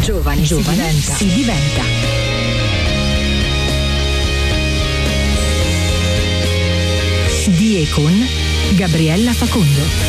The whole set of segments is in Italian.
Giovani si diventa. Di e con Gabriella Facondo.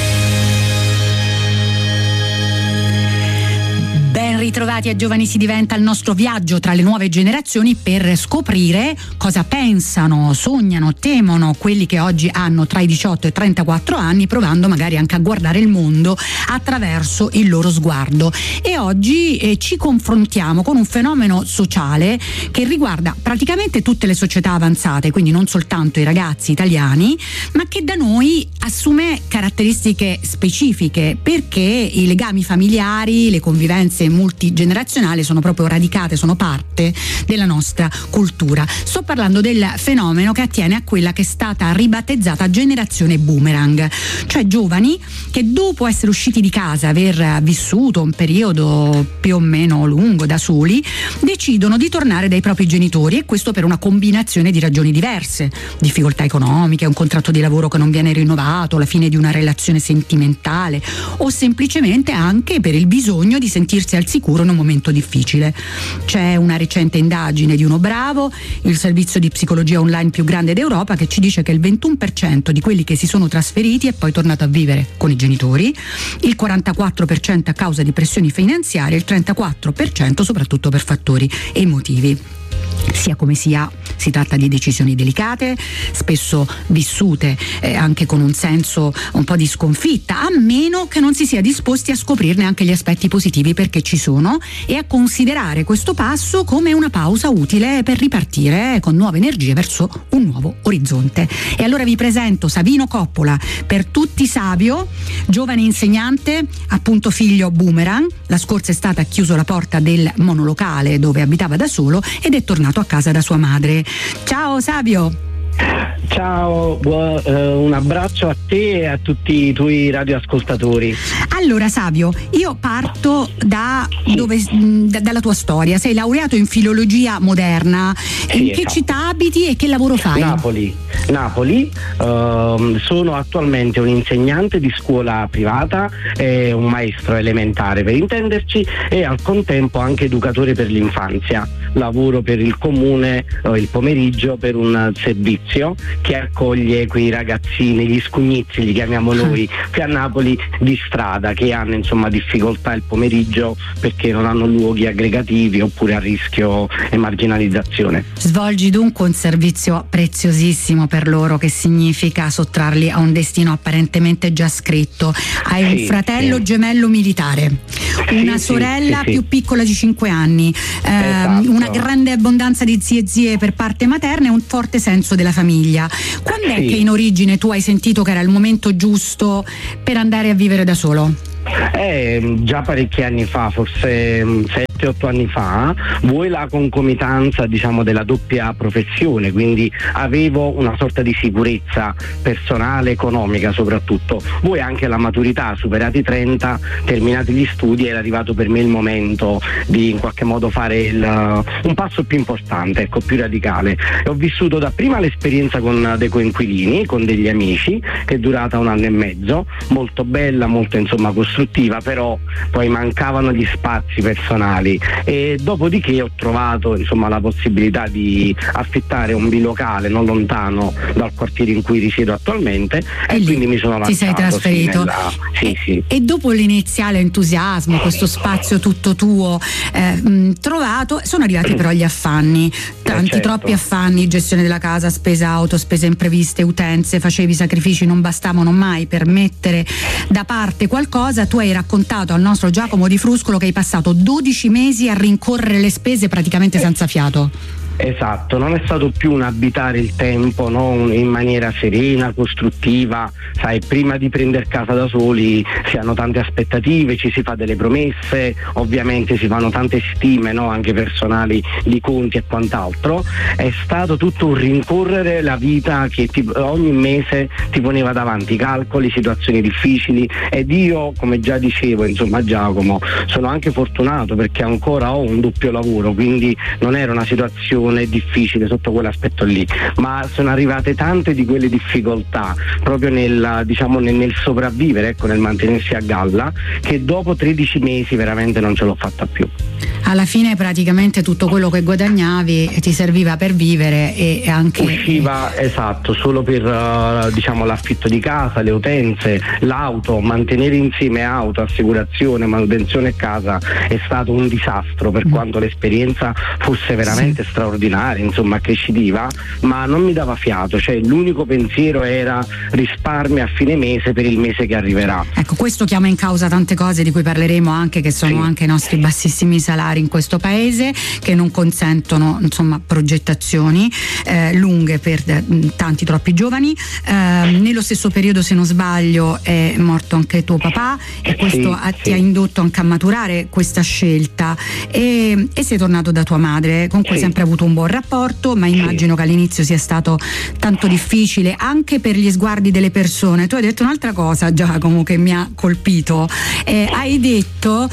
Ben ritrovati a Giovani si diventa, il nostro viaggio tra le nuove generazioni per scoprire cosa pensano, sognano, temono quelli che oggi hanno tra i 18 e i 34 anni, provando magari anche a guardare il mondo attraverso il loro sguardo. E oggi ci confrontiamo con un fenomeno sociale che riguarda praticamente tutte le società avanzate, quindi non soltanto i ragazzi italiani, ma che da noi assume caratteristiche specifiche, perché i legami familiari, le convivenze multigenerazionali sono proprio radicate, sono parte della nostra cultura. Sto parlando del fenomeno che attiene a quella che è stata ribattezzata generazione boomerang, cioè giovani che dopo essere usciti di casa, aver vissuto un periodo più o meno lungo da soli, decidono di tornare dai propri genitori, e questo per una combinazione di ragioni diverse: difficoltà economiche, un contratto di lavoro che non viene rinnovato, la fine di una relazione sentimentale, o semplicemente anche per il bisogno di sentirsi al sicuro in un momento difficile. C'è una recente indagine di Uno Bravo, il servizio di psicologia online più grande d'Europa, che ci dice che il 21% di quelli che si sono trasferiti è poi tornato a vivere con i genitori, il 44% a causa di pressioni finanziarie, il 34% soprattutto per fattori emotivi. Sia come sia, si tratta di decisioni delicate, spesso vissute anche con un senso un po' di sconfitta, a meno che non si sia disposti a scoprirne anche gli aspetti positivi, perché ci sono, e a considerare questo passo come una pausa utile per ripartire con nuove energie verso un nuovo orizzonte. E allora vi presento Savino Coppola, per tutti Savio, giovane insegnante, appunto figlio boomerang. La scorsa estate ha chiuso la porta del monolocale dove abitava da solo ed è tornato a casa da sua madre. Ciao Savio. Ciao, un abbraccio a te e a tutti i tuoi radioascoltatori. Allora Savio, io parto dalla tua storia. Sei laureato in filologia moderna. In che città abiti e che lavoro fai? Napoli. Sono attualmente un insegnante di scuola privata e un maestro elementare, per intenderci, e al contempo anche educatore per l'infanzia. Lavoro per il comune il pomeriggio per un servizio che accoglie quei ragazzini, gli scugnizi li chiamiamo noi qui a Napoli, di strada, che hanno insomma difficoltà il pomeriggio perché non hanno luoghi aggregativi oppure a rischio marginalizzazione. Svolgi dunque un servizio preziosissimo per loro, che significa sottrarli a un destino apparentemente già scritto. Hai un fratello gemello militare, una sorella più piccola di 5 anni, una grande abbondanza di zie e zie per parte materna e un forte senso della famiglia. Quando è che in origine tu hai sentito che era il momento giusto per andare a vivere da solo? Già parecchi anni fa, forse 7-8 anni fa, vuoi la concomitanza della doppia professione, quindi avevo una sorta di sicurezza personale, economica soprattutto, vuoi anche la maturità, superati i 30, terminati gli studi, era arrivato per me il momento di in qualche modo fare un passo più importante, più radicale. E ho vissuto dapprima l'esperienza con dei coinquilini, con degli amici, che è durata 1 anno e mezzo, molto bella, molto costruttiva, però poi mancavano gli spazi personali, e dopodiché ho trovato la possibilità di affittare un bilocale non lontano dal quartiere in cui risiedo attualmente, e quindi mi sono lanciato. Ti sei trasferito? Sì. E dopo l'iniziale entusiasmo, questo spazio tutto tuo trovato, sono arrivati però gli affanni, troppi affanni: gestione della casa, spesa auto, spese impreviste, utenze. Facevi sacrifici, non bastavano mai per mettere da parte qualcosa. Tu hai raccontato al nostro Giacomo Di Fruscolo che hai passato 12 mesi a rincorrere le spese praticamente senza fiato. Esatto, non è stato più un abitare il tempo in maniera serena, costruttiva. Sai, prima di prendere casa da soli si hanno tante aspettative, ci si fa delle promesse, ovviamente si fanno tante stime anche personali di conti e quant'altro. È stato tutto un rincorrere la vita che ogni mese ti poneva davanti calcoli, situazioni difficili, ed io, come già dicevo a Giacomo, sono anche fortunato perché ancora ho un doppio lavoro, quindi non era una situazione difficile sotto quell'aspetto lì, ma sono arrivate tante di quelle difficoltà proprio nel sopravvivere, nel mantenersi a galla, che dopo 13 mesi veramente non ce l'ho fatta più. Alla fine praticamente tutto quello che guadagnavi ti serviva per vivere e anche usciva, esatto, solo per diciamo l'affitto di casa, le utenze, l'auto. Mantenere insieme auto, assicurazione, manutenzione e casa è stato un disastro, per quanto l'esperienza fosse veramente straordinaria, insomma accrescitiva, ma non mi dava fiato, cioè l'unico pensiero era risparmio a fine mese per il mese che arriverà. Ecco, questo chiama in causa tante cose di cui parleremo anche, che sono anche i nostri bassissimi salari in questo paese, che non consentono insomma progettazioni lunghe per tanti troppi giovani. Nello stesso periodo, se non sbaglio, è morto anche tuo papà e questo ti ha indotto anche a maturare questa scelta e sei tornato da tua madre, con cui hai sempre avuto un buon rapporto, ma immagino che all'inizio sia stato tanto difficile anche per gli sguardi delle persone. Tu hai detto un'altra cosa, Giacomo, che mi ha colpito, hai detto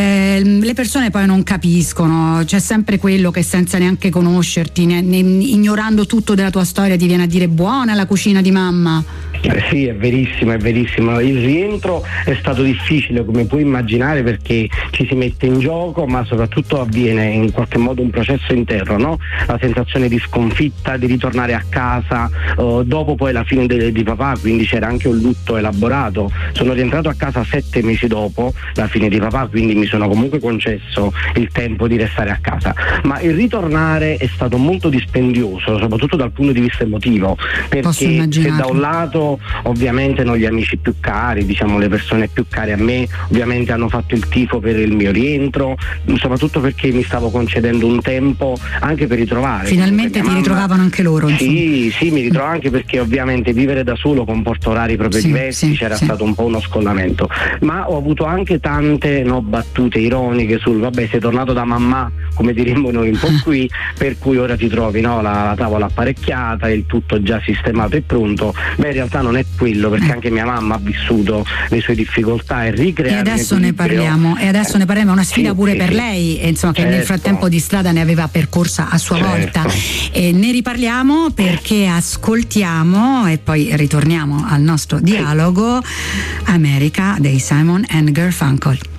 le persone poi non capiscono, c'è sempre quello che senza neanche conoscerti, ignorando tutto della tua storia, ti viene a dire buona la cucina di mamma. Sì, è verissimo, è verissimo. Il rientro è stato difficile, come puoi immaginare, perché ci si mette in gioco, ma soprattutto avviene in qualche modo un processo interno, no? La sensazione di sconfitta, di ritornare a casa, dopo poi la fine di papà, quindi c'era anche un lutto elaborato. Sono rientrato a casa 7 mesi dopo la fine di papà, quindi mi sono comunque concesso il tempo di restare a casa. Ma il ritornare è stato molto dispendioso, soprattutto dal punto di vista emotivo, perché se da un lato ovviamente gli amici più cari, diciamo le persone più care a me, ovviamente hanno fatto il tifo per il mio rientro, soprattutto perché mi stavo concedendo un tempo anche per ritrovare. Finalmente ti ritrovavano anche loro. Sì, mi ritrovo anche perché ovviamente vivere da solo comporta orari proprio diversi, c'era stato un po' uno scollamento, ma ho avuto anche tante battute ironiche sul vabbè, sei tornato da mamma, come diremmo noi un po' qui, per cui ora ti trovi la tavola apparecchiata, il tutto già sistemato e pronto. Beh, in realtà non è quello, perché anche mia mamma ha vissuto le sue difficoltà e ricreare. E adesso ne parliamo, è una sfida pure per lei, insomma, che nel frattempo di strada ne aveva percorsa a sua volta. E ne riparliamo perché ascoltiamo e poi ritorniamo al nostro dialogo America dei Simon and Garfunkel.